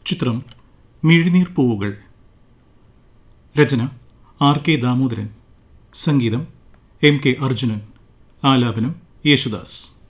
ചിത്രം മിഴിനീർ പൂവുകൾ. രചന R.K. ദാമോദരൻ. സംഗീതം M.K. അർജുനൻ. ആലാപനം യേശുദാസ്.